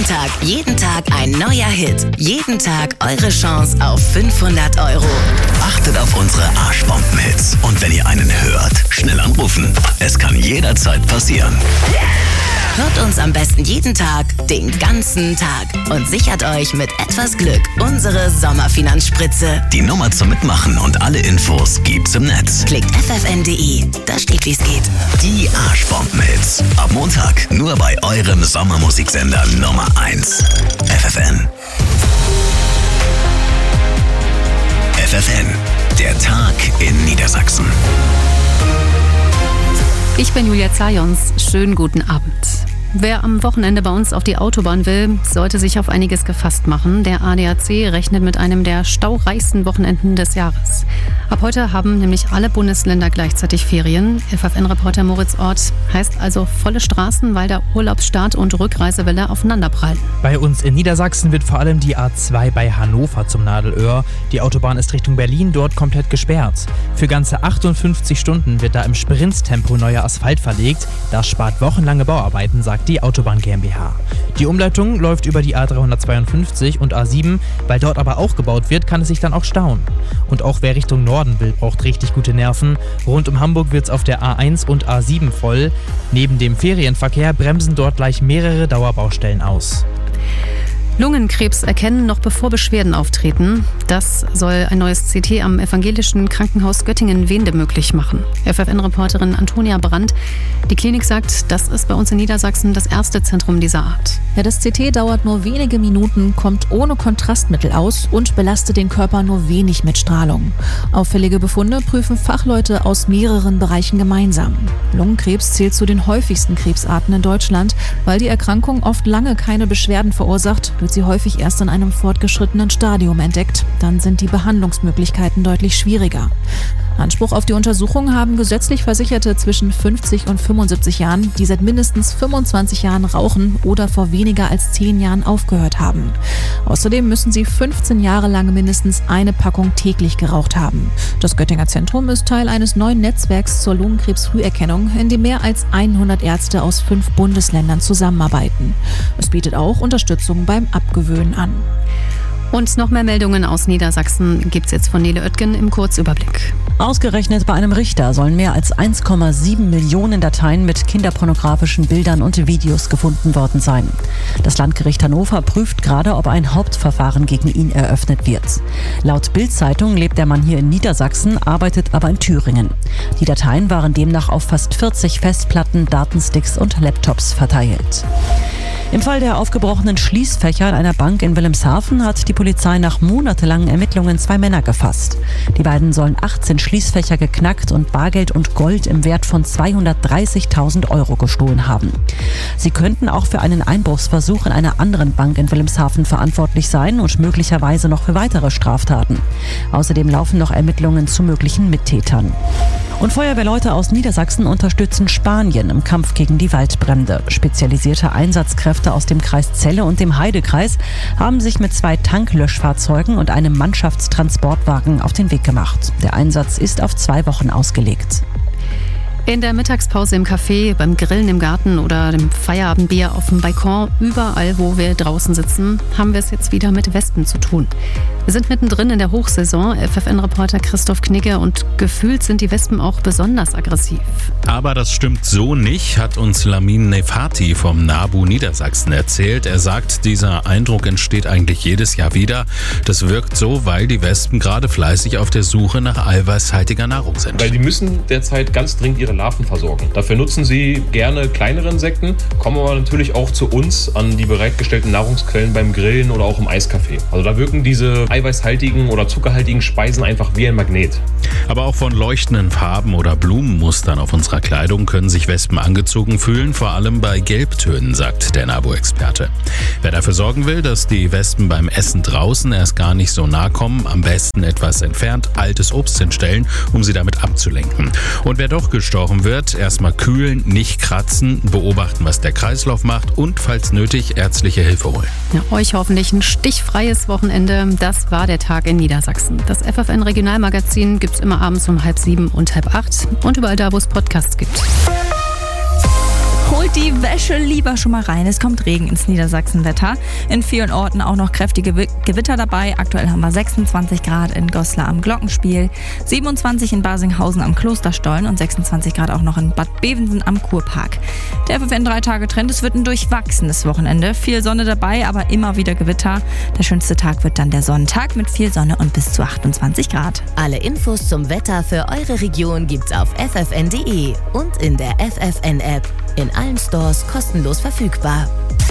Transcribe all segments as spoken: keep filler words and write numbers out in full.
Tag, jeden Tag ein neuer Hit. Jeden Tag eure Chance auf fünfhundert Euro. Achtet auf unsere Arschbomben-Hits. Und wenn ihr einen hört, schnell anrufen. Es kann jederzeit passieren. Hört uns am besten jeden Tag, den ganzen Tag. Und sichert euch mit etwas Glück unsere Sommerfinanzspritze. Die Nummer zum Mitmachen und alle Infos gibt's im Netz. Klickt f f n punkt d e, da steht, wie's geht. Die Arschbomben-Hits. Ab Montag nur bei eurem Sommermusiksender Nummer eins. F F N. F F N. Der Tag in Niedersachsen. Ich bin Julia Zajons. Schönen guten Abend. Wer am Wochenende bei uns auf die Autobahn will, sollte sich auf einiges gefasst machen. Der A D A C rechnet mit einem der staureichsten Wochenenden des Jahres. Ab heute haben nämlich alle Bundesländer gleichzeitig Ferien. F F N-Reporter Moritz Ort, heißt also volle Straßen, weil der Urlaubsstart und Rückreisewelle aufeinanderprallen. Bei uns in Niedersachsen wird vor allem die A zwei bei Hannover zum Nadelöhr. Die Autobahn ist Richtung Berlin dort komplett gesperrt. Für ganze achtundfünfzig Stunden wird da im Sprinttempo neuer Asphalt verlegt. Das spart wochenlange Bauarbeiten, sagt die Autobahn GmbH. Die Umleitung läuft über die A dreihundertzweiundfünfzig und A sieben, weil dort aber auch gebaut wird, kann es sich dann auch stauen. Und auch wer Richtung Norden will, braucht richtig gute Nerven. Rund um Hamburg wird es auf der A eins und A sieben voll. Neben dem Ferienverkehr bremsen dort gleich mehrere Dauerbaustellen aus. Lungenkrebs erkennen, noch bevor Beschwerden auftreten. Das soll ein neues C T am Evangelischen Krankenhaus Göttingen-Wehnde möglich machen. F F N-Reporterin Antonia Brandt. Die Klinik sagt, das ist bei uns in Niedersachsen das erste Zentrum dieser Art. Ja, das C T dauert nur wenige Minuten, kommt ohne Kontrastmittel aus und belastet den Körper nur wenig mit Strahlung. Auffällige Befunde prüfen Fachleute aus mehreren Bereichen gemeinsam. Lungenkrebs zählt zu den häufigsten Krebsarten in Deutschland, weil die Erkrankung oft lange keine Beschwerden verursacht, wird sie häufig erst in einem fortgeschrittenen Stadium entdeckt. Dann sind die Behandlungsmöglichkeiten deutlich schwieriger. Anspruch auf die Untersuchung haben gesetzlich Versicherte zwischen fünfzig und fünfundsiebzig Jahren, die seit mindestens fünfundzwanzig Jahren rauchen oder vor weniger als zehn Jahren aufgehört haben. Außerdem müssen sie fünfzehn Jahre lang mindestens eine Packung täglich geraucht haben. Das Göttinger Zentrum ist Teil eines neuen Netzwerks zur Lungenkrebsfrüherkennung, in dem mehr als hundert Ärzte aus fünf Bundesländern zusammenarbeiten. Es bietet auch Unterstützung beim Abgewöhnen an. Und noch mehr Meldungen aus Niedersachsen gibt's jetzt von Nele Oetgen im Kurzüberblick. Ausgerechnet bei einem Richter sollen mehr als eins Komma sieben Millionen Dateien mit kinderpornografischen Bildern und Videos gefunden worden sein. Das Landgericht Hannover prüft gerade, ob ein Hauptverfahren gegen ihn eröffnet wird. Laut Bild-Zeitung lebt der Mann hier in Niedersachsen, arbeitet aber in Thüringen. Die Dateien waren demnach auf fast vierzig Festplatten, Datensticks und Laptops verteilt. Im Fall der aufgebrochenen Schließfächer in einer Bank in Wilhelmshaven hat die Polizei nach monatelangen Ermittlungen zwei Männer gefasst. Die beiden sollen achtzehn Schließfächer geknackt und Bargeld und Gold im Wert von zweihundertdreißigtausend Euro gestohlen haben. Sie könnten auch für einen Einbruchsversuch in einer anderen Bank in Wilhelmshaven verantwortlich sein und möglicherweise noch für weitere Straftaten. Außerdem laufen noch Ermittlungen zu möglichen Mittätern. Und Feuerwehrleute aus Niedersachsen unterstützen Spanien im Kampf gegen die Waldbrände. Spezialisierte Einsatzkräfte aus dem Kreis Celle und dem Heidekreis haben sich mit zwei Tanklöschfahrzeugen und einem Mannschaftstransportwagen auf den Weg gemacht. Der Einsatz ist auf zwei Wochen ausgelegt. In der Mittagspause im Café, beim Grillen im Garten oder dem Feierabendbier auf dem Balkon, überall, wo wir draußen sitzen, haben wir es jetzt wieder mit Wespen zu tun. Wir sind mittendrin in der Hochsaison, F F N-Reporter Christoph Knigge, und gefühlt sind die Wespen auch besonders aggressiv. Aber das stimmt so nicht, hat uns Lamin Nefati vom NABU Niedersachsen erzählt. Er sagt, dieser Eindruck entsteht eigentlich jedes Jahr wieder. Das wirkt so, weil die Wespen gerade fleißig auf der Suche nach eiweißhaltiger Nahrung sind. Weil die müssen derzeit ganz dringend ihre Larven versorgen. Dafür nutzen sie gerne kleinere Insekten, kommen aber natürlich auch zu uns an die bereitgestellten Nahrungsquellen beim Grillen oder auch im Eiscafé. Also da wirken diese eiweißhaltigen oder zuckerhaltigen Speisen einfach wie ein Magnet. Aber auch von leuchtenden Farben oder Blumenmustern auf unserer Kleidung können sich Wespen angezogen fühlen, vor allem bei Gelbtönen, sagt der NABU-Experte. Wer dafür sorgen will, dass die Wespen beim Essen draußen erst gar nicht so nah kommen, am besten etwas entfernt altes Obst hinstellen, um sie damit abzulenken. Und wer doch gestochen wird, erstmal kühlen, nicht kratzen, beobachten, was der Kreislauf macht und, falls nötig, ärztliche Hilfe holen. Ja, euch hoffentlich ein stichfreies Wochenende. Das war der Tag in Niedersachsen. Das F F N-Regionalmagazin gibt's immer abends um halb sieben und halb acht und überall da, wo es Podcasts gibt. Holt die Wäsche lieber schon mal rein. Es kommt Regen ins Niedersachsenwetter. In vielen Orten auch noch kräftige Gewitter dabei. Aktuell haben wir sechsundzwanzig Grad in Goslar am Glockenspiel, siebenundzwanzig in Basinghausen am Klosterstollen und sechsundzwanzig Grad auch noch in Bad Bevensen am Kurpark. Der F F N drei Tage Trend, es wird ein durchwachsenes Wochenende. Viel Sonne dabei, aber immer wieder Gewitter. Der schönste Tag wird dann der Sonntag mit viel Sonne und bis zu achtundzwanzig Grad. Alle Infos zum Wetter für eure Region gibt's auf f f n punkt d e und in der F F N-App. In allen Stores kostenlos verfügbar.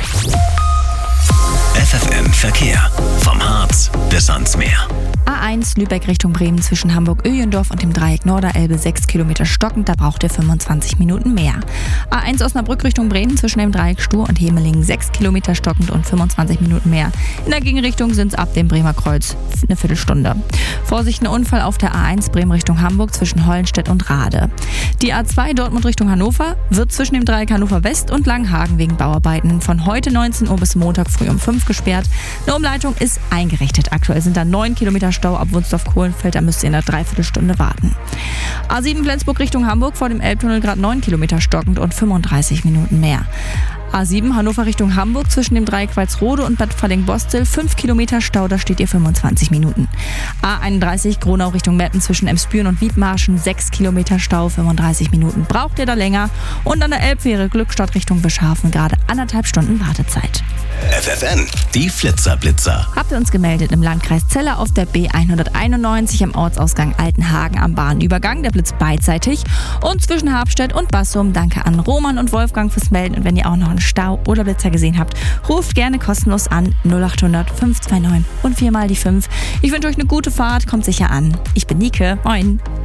F F N Verkehr. Vom Harz bis ans Meer. A eins Lübeck Richtung Bremen zwischen Hamburg-Öjendorf und dem Dreieck Norderelbe sechs Kilometer stockend, da braucht ihr fünfundzwanzig Minuten mehr. A eins Osnabrück Richtung Bremen zwischen dem Dreieck Stur und Hemelingen sechs Kilometer stockend und fünfundzwanzig Minuten mehr. In der Gegenrichtung sind es ab dem Bremer Kreuz eine Viertelstunde. Vorsicht, ein Unfall auf der A eins Bremen Richtung Hamburg zwischen Hollenstedt und Rade. Die A zwei Dortmund Richtung Hannover wird zwischen dem Dreieck Hannover West und Langenhagen wegen Bauarbeiten von heute neunzehn Uhr bis Montag früh um fünf gesperrt. Eine Umleitung ist eingerichtet. Aktuell sind da neun Kilometer Stau ab Wunsdorf-Kohlenfeld, da müsst ihr in einer Dreiviertelstunde warten. A sieben Flensburg Richtung Hamburg vor dem Elbtunnel gerade neun Kilometer stockend und fünfunddreißig Minuten mehr. A sieben Hannover Richtung Hamburg zwischen dem Dreieck Walsrode und Bad Falling-Bostel fünf Kilometer Stau, da steht ihr fünfundzwanzig Minuten. A einunddreißig Gronau Richtung Metten zwischen Emsbüren und Wiedmarschen sechs Kilometer Stau, fünfunddreißig Minuten. Braucht ihr da länger? Und an der Elbfähre Glückstadt Richtung Bischhafen gerade anderthalb Stunden Wartezeit. F F N, die Flitzerblitzer. Habt ihr uns gemeldet im Landkreis Celle auf der B hunderteinundneunzig am Ortsausgang Altenhagen am Bahnübergang. Der Blitz beidseitig. Und zwischen Habstedt und Bassum. Danke an Roman und Wolfgang fürs Melden. Und wenn ihr auch noch einen Stau oder Blitzer gesehen habt, ruft gerne kostenlos an null acht hundert fünf zwei neun und viermal die fünf. Ich wünsche euch eine gute Fahrt, kommt sicher an. Ich bin Nike, moin.